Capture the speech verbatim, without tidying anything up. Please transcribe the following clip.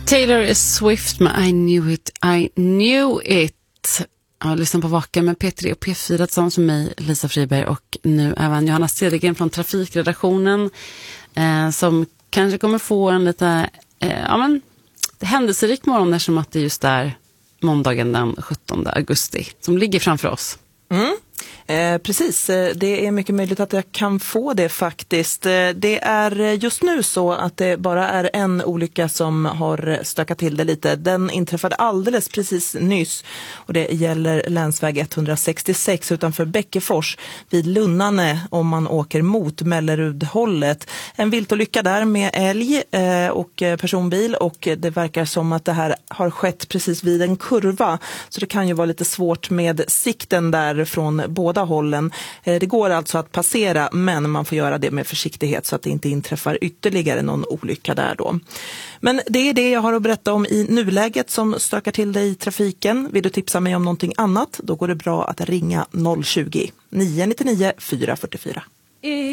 Taylor Swift med I knew it, I knew it. Ja, lyssna på Vaka med P tre och P fyra tillsammans med mig, Lisa Friberg, och nu även Johanna Cedergren från Trafikredaktionen eh, som kanske kommer få en lite eh, ja, men, händelserik morgon eftersom att det är just där måndagen den sjuttonde augusti som ligger framför oss. Mm. Eh, precis, det är mycket möjligt att jag kan få det faktiskt. Det är just nu så att det bara är en olycka som har stökat till det lite. Den inträffade alldeles precis nyss och det gäller länsväg etthundrasextiosex utanför Bäckefors vid Lunnane om man åker mot Mellerudhållet. En viltolycka där med älg eh, och personbil, och det verkar som att det här har skett precis vid en kurva, så det kan ju vara lite svårt med sikten där från båda hållen. Det går alltså att passera, men man får göra det med försiktighet så att det inte inträffar ytterligare någon olycka där då. Men det är det jag har att berätta om i nuläget som stökar till dig i trafiken. Vill du tipsa mig om någonting annat, då går det bra att ringa noll tjugo, nio nio nio, fyra fyra fyra.